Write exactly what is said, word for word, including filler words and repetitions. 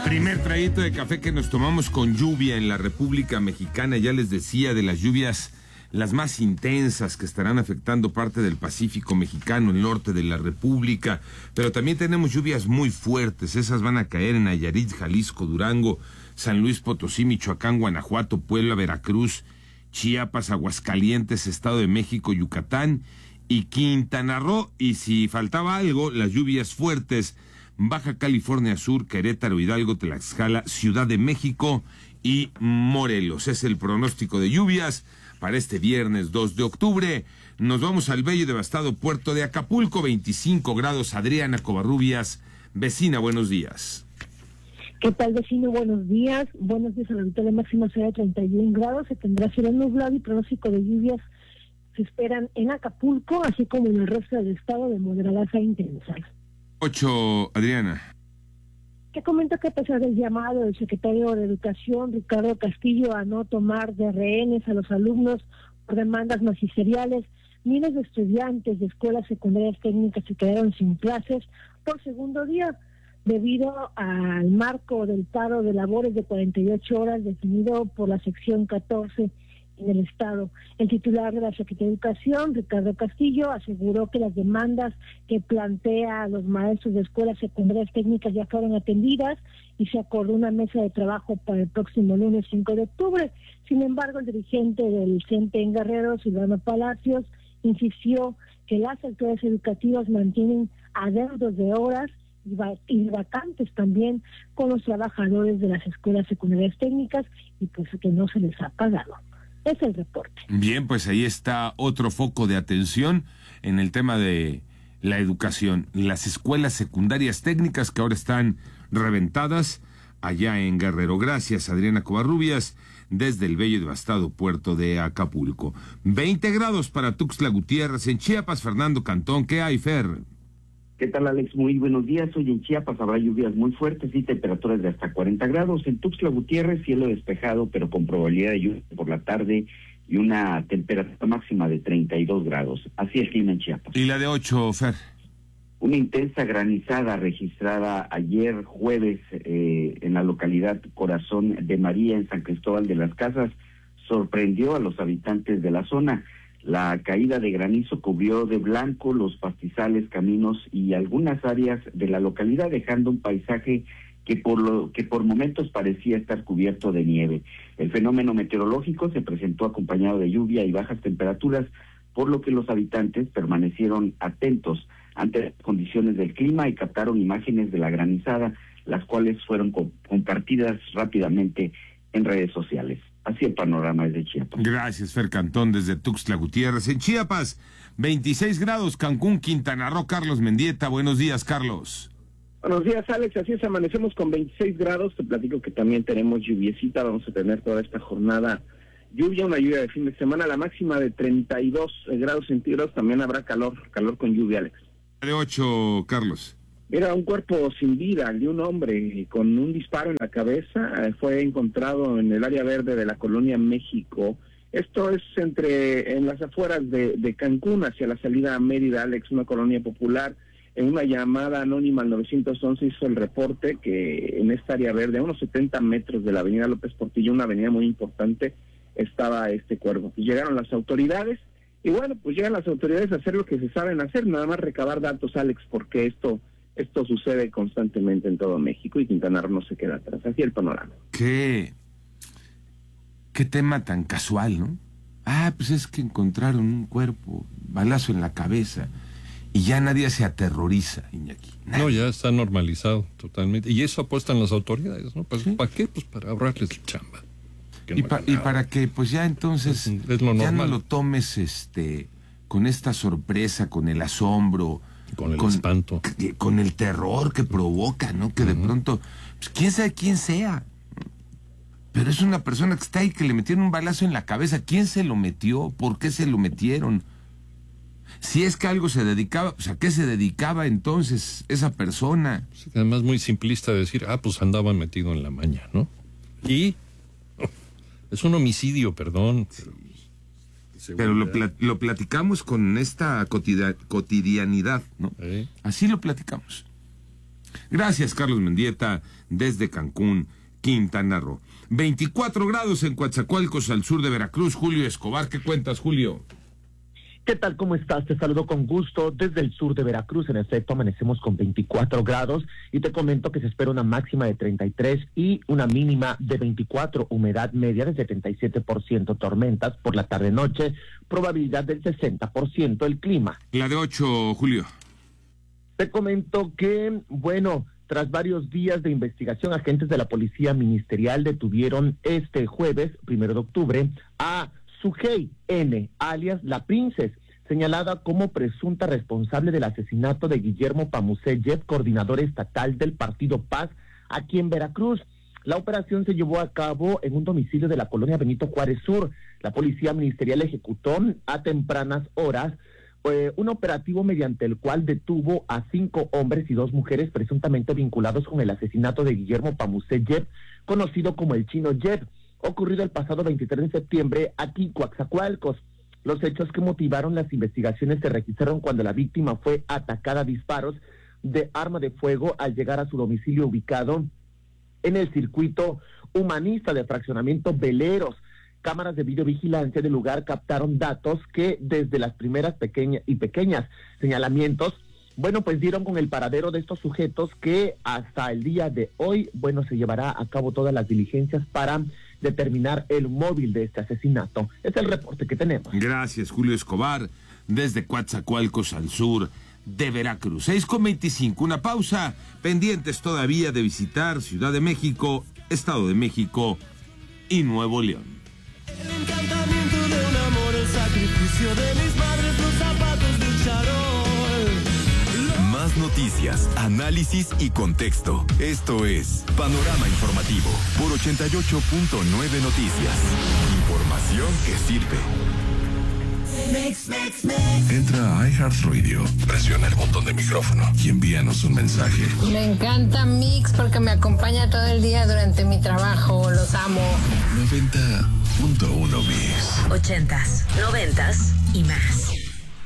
Primer traguito de café que nos tomamos con lluvia en la República Mexicana. Ya les decía de las lluvias, las más intensas que estarán afectando parte del Pacífico mexicano, el norte de la República. Pero también tenemos lluvias muy fuertes. Esas van a caer en Nayarit, Jalisco, Durango, San Luis Potosí, Michoacán, Guanajuato, Puebla, Veracruz, Chiapas, Aguascalientes, Estado de México, Yucatán y Quintana Roo. Y si faltaba algo, las lluvias fuertes, Baja California Sur, Querétaro, Hidalgo, Tlaxcala, Ciudad de México y Morelos. Es el pronóstico de lluvias para este viernes dos de octubre. Nos vamos al bello y devastado puerto de Acapulco, veinticinco grados. Adriana Covarrubias, vecina, buenos días. ¿Qué tal, vecino? Buenos días. Buenos días. El auditorio máximo será de treinta y un grados. Se tendrá cielo nublado y pronóstico de lluvias se esperan en Acapulco, así como en el resto del estado, de moderadas a intensas. Ocho, Adriana. Te comento que a pesar del llamado del secretario de Educación, Ricardo Castillo, a no tomar de rehenes a los alumnos por demandas magisteriales, miles de estudiantes de escuelas secundarias técnicas se quedaron sin clases por segundo día, debido al marco del paro de labores de cuarenta y ocho horas definido por la sección catorce en el Estado. El titular de la Secretaría de Educación, Ricardo Castillo, aseguró que las demandas que plantea los maestros de escuelas secundarias técnicas ya fueron atendidas y se acordó una mesa de trabajo para el próximo lunes cinco de octubre. Sin embargo, el dirigente del CENTE en Guerrero, Silvano Palacios, insistió que las autoridades educativas mantienen adeudos de horas y, va- y vacantes también con los trabajadores de las escuelas secundarias técnicas y pues que no se les ha pagado. Es el reporte. Bien, pues ahí está otro foco de atención en el tema de la educación. Las escuelas secundarias técnicas que ahora están reventadas allá en Guerrero. Gracias, Adriana Covarrubias, desde el bello y devastado puerto de Acapulco. veinte grados para Tuxtla Gutiérrez. En Chiapas, Fernando Cantón, ¿qué hay, Fer? ¿Qué tal, Alex? Muy buenos días. Hoy en Chiapas habrá lluvias muy fuertes y temperaturas de hasta cuarenta grados. En Tuxtla Gutiérrez, cielo despejado, pero con probabilidad de lluvia por la tarde y una temperatura máxima de treinta y dos grados. Así el clima en Chiapas. ¿Y la de ocho, Fer? Una intensa granizada registrada ayer jueves eh, en la localidad Corazón de María, en San Cristóbal de las Casas, sorprendió a los habitantes de la zona. La caída de granizo cubrió de blanco los pastizales, caminos y algunas áreas de la localidad, dejando un paisaje que por lo que por momentos parecía estar cubierto de nieve. El fenómeno meteorológico se presentó acompañado de lluvia y bajas temperaturas, por lo que los habitantes permanecieron atentos ante las condiciones del clima y captaron imágenes de la granizada, las cuales fueron co- compartidas rápidamente en redes sociales. Así el panorama es de Chiapas. Gracias, Fer Cantón, desde Tuxtla Gutiérrez. En Chiapas, veintiséis grados, Cancún, Quintana Roo. Carlos Mendieta, buenos días, Carlos. Buenos días, Alex. Así es, amanecemos con veintiséis grados. Te platico que también tenemos lluviecita. Vamos a tener toda esta jornada lluvia, una lluvia de fin de semana. La máxima de treinta y dos grados centígrados. También habrá calor, calor con lluvia, Alex. De ocho, Carlos. Era un cuerpo sin vida de un hombre con un disparo en la cabeza. Eh, fue encontrado en el área verde de la colonia México. Esto es entre en las afueras de, de Cancún, hacia la salida a Mérida, Alex, una colonia popular. En una llamada anónima al nueve once hizo el reporte que en esta área verde, a unos setenta metros de la avenida López Portillo, una avenida muy importante, estaba este cuerpo. Pues llegaron las autoridades y bueno, pues llegan las autoridades a hacer lo que se saben hacer, nada más recabar datos, Alex, porque esto esto sucede constantemente en todo México y Quintana Roo no se queda atrás. Así el panorama. Qué, qué tema tan casual, ¿no? Ah, pues es que encontraron un cuerpo, balazo en la cabeza, y ya nadie se aterroriza, Iñaki. Nadie. No, ya está normalizado totalmente. Y eso apuestan las autoridades, ¿no? Pues, ¿Sí? ¿para qué? Pues para ahorrarles chamba. Que Y, no pa- hagan y nada. para que, pues ya entonces, Es- es lo ya no normal. lo tomes este con esta sorpresa, con el asombro, Con el espanto. que- con el terror que provoca, ¿no? Que de Ujú. pronto, pues quién sabe quién sea, pero es una persona que está ahí, que le metieron un balazo en la cabeza. ¿Quién se lo metió? ¿Por qué se lo metieron? Si es que algo se dedicaba, pues ¿a qué se dedicaba entonces esa persona? Sí, además muy simplista decir, ah, pues andaba metido en la maña, ¿no? Y es un homicidio, perdón. Pero, Pero lo, pla- lo platicamos con esta cotidia- cotidianidad, ¿no? ¿Eh? Así lo platicamos. Gracias, Carlos Mendieta, desde Cancún, Quintana Roo. veinticuatro grados en Coatzacoalcos, al sur de Veracruz. Julio Escobar, ¿qué cuentas, Julio? ¿Qué tal? ¿Cómo estás? Te saludo con gusto desde el sur de Veracruz. En efecto, amanecemos con veinticuatro grados y te comento que se espera una máxima de treinta y tres y una mínima de veinticuatro, humedad media de setenta y siete por ciento, tormentas por la tarde-noche, probabilidad del sesenta por ciento, el clima. La de ocho, Julio. Te comento que, bueno, tras varios días de investigación, agentes de la Policía Ministerial detuvieron este jueves, primero de octubre, a Sujei N., alias La Princess, señalada como presunta responsable del asesinato de Guillermo Pamuseyev, coordinador estatal del Partido Paz, aquí en Veracruz. La operación se llevó a cabo en un domicilio de la colonia Benito Juárez Sur. La Policía Ministerial ejecutó a tempranas horas eh, un operativo mediante el cual detuvo a cinco hombres y dos mujeres presuntamente vinculados con el asesinato de Guillermo Pamuseyev, conocido como el Chino Yev, ocurrido el pasado veintitrés de septiembre aquí en Coatzacoalcos. Los hechos que motivaron las investigaciones se registraron cuando la víctima fue atacada a disparos de arma de fuego al llegar a su domicilio ubicado en el circuito humanista de fraccionamiento Veleros. Cámaras de videovigilancia del lugar captaron datos que desde las primeras pequeñas y pequeñas señalamientos, bueno, pues dieron con el paradero de estos sujetos que hasta el día de hoy, bueno, se llevará a cabo todas las diligencias para determinar el móvil de este asesinato. Es el reporte que tenemos. Gracias, Julio Escobar, desde Coatzacoalcos, al sur de Veracruz. seis con veinticinco, una pausa, pendientes todavía de visitar Ciudad de México, Estado de México y Nuevo León. El encantamiento de un amor, el sacrificio de mis padres, los zapatos del charol. Más noticias, análisis y contexto. Esto es Panorama Informativo por ochenta y ocho punto nueve Noticias. Información que sirve. Mix, mix, mix. Entra a iHeartRadio, presiona el botón de micrófono y envíanos un mensaje. Me encanta Mix porque me acompaña todo el día durante mi trabajo. Los amo. noventa punto uno Mix. Ochentas, noventas y más.